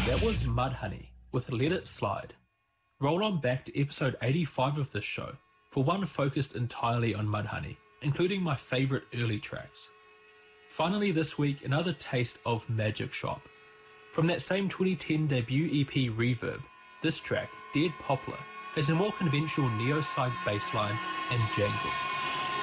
That was Mudhoney with Let It Slide. Roll on back to episode 85 of this show for one focused entirely on Mudhoney, including my favourite early tracks. Finally this week, another taste of Magic Shop. From that same 2010 debut EP Reverb, this track, Dead Poplar, has a more conventional neo-side bassline and jangle.